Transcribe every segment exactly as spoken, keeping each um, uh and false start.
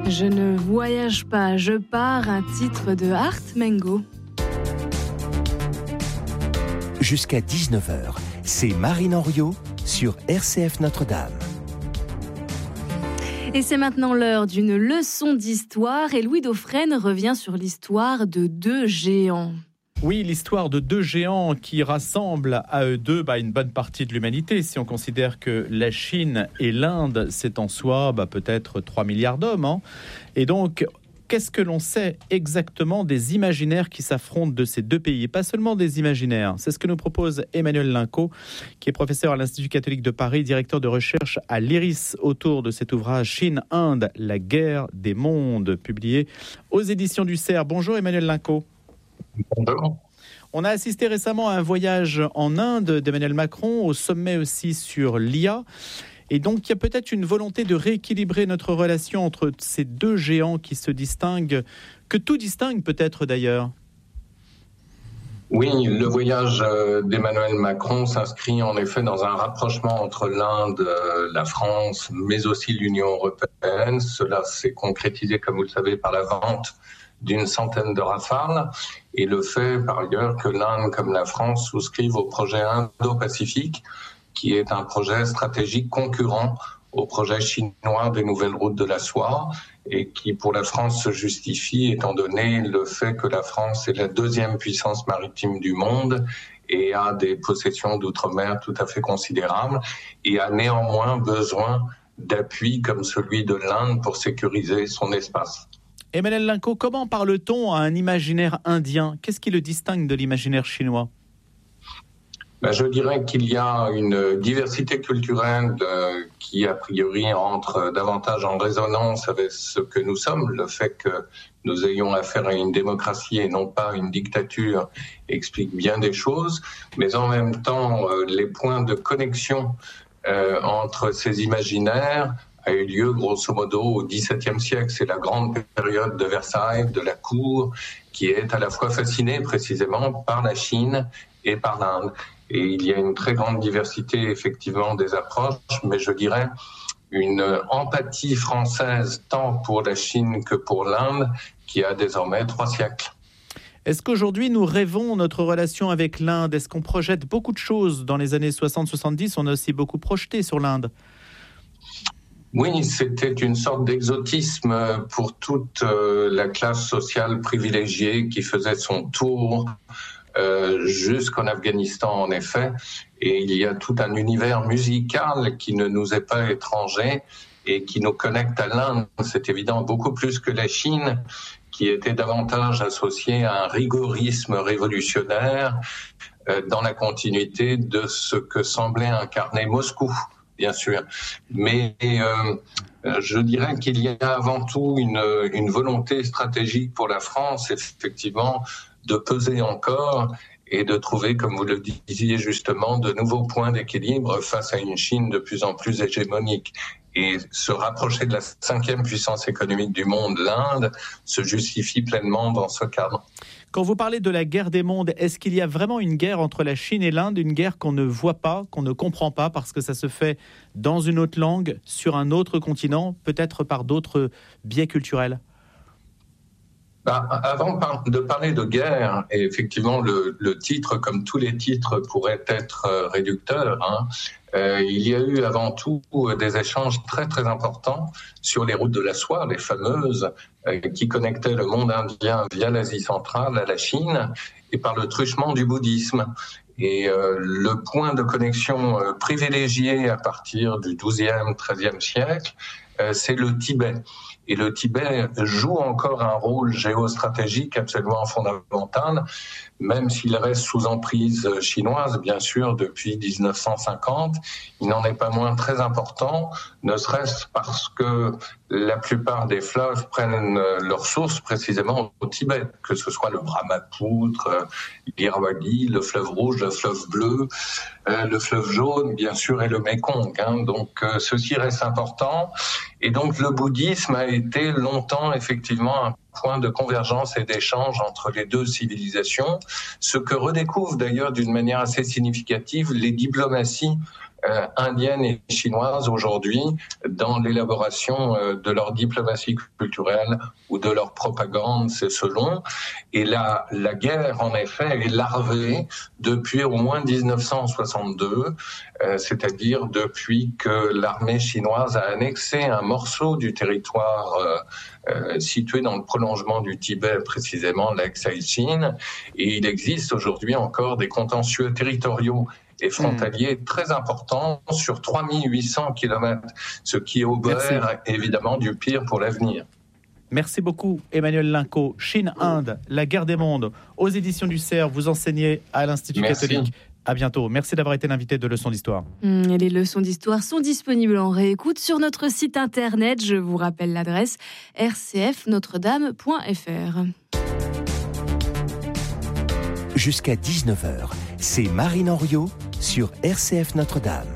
Je ne voyage pas, je pars, un titre de Art Mengo. Jusqu'à dix-neuf heures, c'est Marine Henriot sur R C F Notre-Dame. Et c'est maintenant l'heure d'une leçon d'histoire et Louis Dauphren revient sur l'histoire de deux géants. Oui, l'histoire de deux géants qui rassemblent à eux deux bah, une bonne partie de l'humanité. Si on considère que la Chine et l'Inde, c'est en soi bah, peut-être trois milliards d'hommes. Hein. Et donc, qu'est-ce que l'on sait exactement des imaginaires qui s'affrontent de ces deux pays? Et pas seulement des imaginaires. C'est ce que nous propose Emmanuel Linco, qui est professeur à l'Institut catholique de Paris, directeur de recherche à l'I R I S, autour de cet ouvrage Chine-Inde, la guerre des mondes, publié aux éditions du Cerf. Bonjour Emmanuel Linco. Bonjour. On a assisté récemment à un voyage en Inde d'Emmanuel Macron, au sommet aussi sur l'I A. Et donc, il y a peut-être une volonté de rééquilibrer notre relation entre ces deux géants qui se distinguent, que tout distingue peut-être d'ailleurs. Oui, le voyage d'Emmanuel Macron s'inscrit en effet dans un rapprochement entre l'Inde, la France, mais aussi l'Union européenne. Cela s'est concrétisé, comme vous le savez, par la vente d'une centaine de Rafales et le fait par ailleurs que l'Inde comme la France souscrivent au projet Indo-Pacifique qui est un projet stratégique concurrent au projet chinois des nouvelles routes de la soie et qui pour la France se justifie étant donné le fait que la France est la deuxième puissance maritime du monde et a des possessions d'outre-mer tout à fait considérables et a néanmoins besoin d'appui comme celui de l'Inde pour sécuriser son espace. Emmanuel Linco, comment parle-t-on à un imaginaire indien? Qu'est-ce qui le distingue de l'imaginaire chinois? Ben, je dirais qu'il y a une diversité culturelle euh, qui, a priori, entre davantage en résonance avec ce que nous sommes. Le fait que nous ayons affaire à une démocratie et non pas à une dictature explique bien des choses. Mais en même temps, euh, les points de connexion euh, entre ces imaginaires a eu lieu grosso modo au dix-septième siècle. C'est la grande période de Versailles, de la cour, qui est à la fois fascinée précisément par la Chine et par l'Inde. Et il y a une très grande diversité effectivement des approches, mais je dirais une empathie française tant pour la Chine que pour l'Inde qui a désormais trois siècles. Est-ce qu'aujourd'hui nous rêvons notre relation avec l'Inde? Est-ce qu'on projette beaucoup de choses? Dans les années soixante soixante-dix, on a aussi beaucoup projeté sur l'Inde. Oui, c'était une sorte d'exotisme pour toute euh, la classe sociale privilégiée qui faisait son tour euh, jusqu'en Afghanistan, en effet. Et il y a tout un univers musical qui ne nous est pas étranger et qui nous connecte à l'Inde. C'est évident, beaucoup plus que la Chine, qui était davantage associée à un rigorisme révolutionnaire euh, dans la continuité de ce que semblait incarner Moscou. Bien sûr, mais euh, je dirais qu'il y a avant tout une, une volonté stratégique pour la France, effectivement, de peser encore et de trouver, comme vous le disiez justement, de nouveaux points d'équilibre face à une Chine de plus en plus hégémonique. Et se rapprocher de la cinquième puissance économique du monde, l'Inde, se justifie pleinement dans ce cadre. Quand vous parlez de la guerre des mondes, est-ce qu'il y a vraiment une guerre entre la Chine et l'Inde, une guerre qu'on ne voit pas, qu'on ne comprend pas, parce que ça se fait dans une autre langue, sur un autre continent, peut-être par d'autres biais culturels? Bah, avant de parler de guerre, et effectivement le, le titre, comme tous les titres, pourrait être euh, réducteur, hein, euh, il y a eu avant tout euh, des échanges très très importants sur les routes de la soie, les fameuses, euh, qui connectaient le monde indien via l'Asie centrale à la Chine, et par le truchement du bouddhisme. Et euh, le point de connexion euh, privilégié à partir du douzième, treizième siècle, euh, c'est le Tibet. Et le Tibet joue encore un rôle géostratégique absolument fondamental, même s'il reste sous emprise chinoise, bien sûr, depuis dix-neuf cent cinquante. Il n'en est pas moins très important, ne serait-ce parce que la plupart des fleuves prennent leur source précisément au Tibet, que ce soit le Brahmapoutre, l'Irrawaddy, le fleuve rouge, le fleuve bleu, euh, le fleuve jaune, bien sûr, et le Mékong. Hein. Donc, euh, ceci reste important. Et donc, le bouddhisme a été longtemps, effectivement, un point de convergence et d'échange entre les deux civilisations, ce que redécouvrent d'ailleurs d'une manière assez significative les diplomaties euh, indiennes et chinoises aujourd'hui dans l'élaboration euh, de leur diplomatie culturelle ou de leur propagande, c'est selon. Et la, la guerre, en effet, est larvée depuis au moins dix-neuf cent soixante-deux, euh, c'est-à-dire depuis que l'armée chinoise a annexé un morceau du territoire euh, euh, situé dans le prolongement du Tibet, précisément l'ex-Haïchine. Et il existe aujourd'hui encore des contentieux territoriaux et frontaliers mmh. très importants sur trois mille huit cents kilomètres, ce qui augure évidemment du pire pour l'avenir. Merci beaucoup Emmanuel Linco. Chine-Inde, la guerre des mondes, aux éditions du C E R, vous enseignez à l'Institut Merci. catholique. À bientôt. Merci d'avoir été l'invité de Leçons d'Histoire. Mmh, les leçons d'histoire sont disponibles en réécoute sur notre site internet. Je vous rappelle l'adresse r c f notre dame point f r. Jusqu'à dix-neuf heures, c'est Marine Henriot sur R C F Notre-Dame.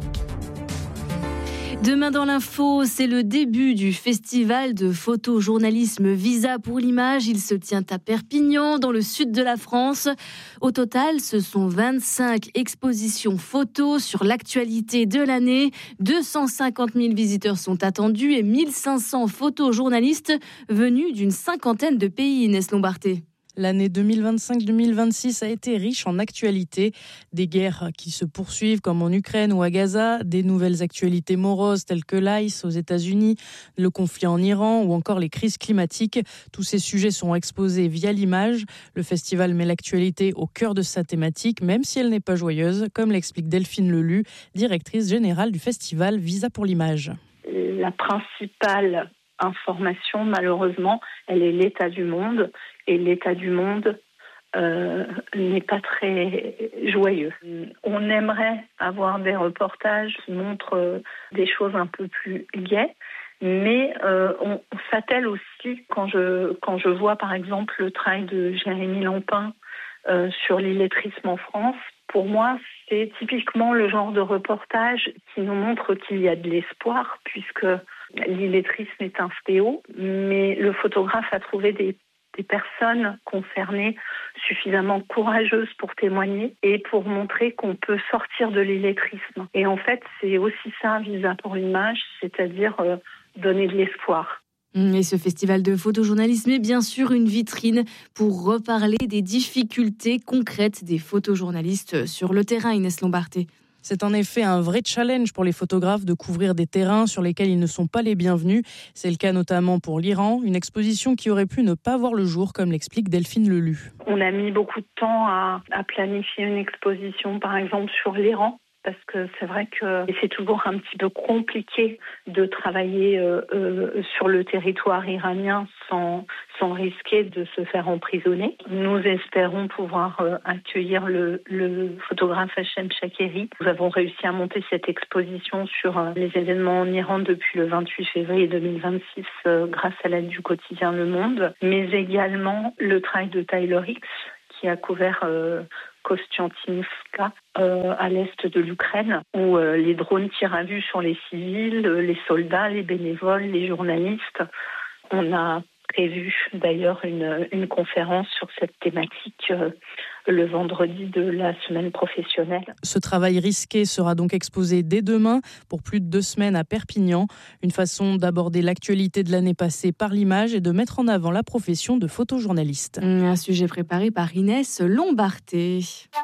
Demain dans l'info, c'est le début du festival de photojournalisme Visa pour l'image. Il se tient à Perpignan, dans le sud de la France. Au total, ce sont vingt-cinq expositions photos sur l'actualité de l'année. deux cent cinquante mille visiteurs sont attendus et mille cinq cents photojournalistes venus d'une cinquantaine de pays, Inès Lombarté. L'année deux mille vingt-cinq deux mille vingt-six a été riche en actualités. Des guerres qui se poursuivent comme en Ukraine ou à Gaza, des nouvelles actualités moroses telles que l'I C E aux États-Unis, le conflit en Iran ou encore les crises climatiques. Tous ces sujets sont exposés via l'image. Le festival met l'actualité au cœur de sa thématique, même si elle n'est pas joyeuse, comme l'explique Delphine Lelu, directrice générale du festival Visa pour l'image. La principale information, malheureusement, elle est l'état du monde. Et l'état du monde euh, n'est pas très joyeux. On aimerait avoir des reportages qui montrent euh, des choses un peu plus gaies, mais euh, on, on s'attelle aussi, quand je, quand je vois par exemple le travail de Jérémy Lampin euh, sur l'illettrisme en France, pour moi, c'est typiquement le genre de reportage qui nous montre qu'il y a de l'espoir, puisque l'illettrisme est un fléau, mais le photographe a trouvé des des personnes concernées suffisamment courageuses pour témoigner et pour montrer qu'on peut sortir de l'illettrisme. Et en fait, c'est aussi ça, Visa pour l'image, c'est-à-dire euh, donner de l'espoir. Et ce festival de photojournalisme est bien sûr une vitrine pour reparler des difficultés concrètes des photojournalistes sur le terrain, Inès Lombarté. C'est en effet un vrai challenge pour les photographes de couvrir des terrains sur lesquels ils ne sont pas les bienvenus. C'est le cas notamment pour l'Iran, une exposition qui aurait pu ne pas voir le jour, comme l'explique Delphine Lelu. On a mis beaucoup de temps à, à planifier une exposition, par exemple, sur l'Iran. Parce que c'est vrai que c'est toujours un petit peu compliqué de travailler euh, euh, sur le territoire iranien sans, sans risquer de se faire emprisonner. Nous espérons pouvoir euh, accueillir le, le photographe Hachem Shakeri. Nous avons réussi à monter cette exposition sur euh, les événements en Iran depuis le vingt-huit février deux mille vingt-six euh, grâce à l'aide du quotidien Le Monde, mais également le travail de Tyler Hicks qui a couvert euh, Kostiantynivka euh, à l'est de l'Ukraine, où euh, les drones tirent à vue sur les civils, euh, les soldats, les bénévoles, les journalistes. On a prévu d'ailleurs une, une conférence sur cette thématique euh, le vendredi de la semaine professionnelle. Ce travail risqué sera donc exposé dès demain pour plus de deux semaines à Perpignan. Une façon d'aborder l'actualité de l'année passée par l'image et de mettre en avant la profession de photojournaliste. Un sujet préparé par Inès Lombarté.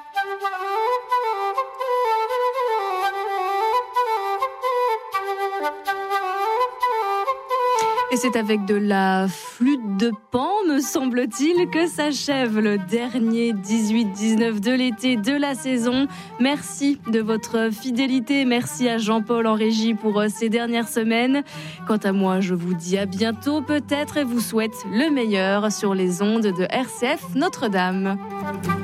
Et c'est avec de la flûte de Pan, me semble-t-il, que s'achève le dernier dix-huit dix-neuf de l'été de la saison. Merci de votre fidélité. Merci à Jean-Paul en régie pour ces dernières semaines. Quant à moi, je vous dis à bientôt peut-être et vous souhaite le meilleur sur les ondes de R C F Notre-Dame.